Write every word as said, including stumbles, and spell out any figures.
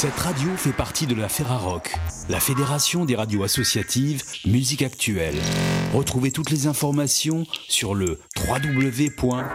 Cette radio fait partie de la Ferrarock, la fédération des radios associatives musique actuelle. Retrouvez toutes les informations sur le w w w point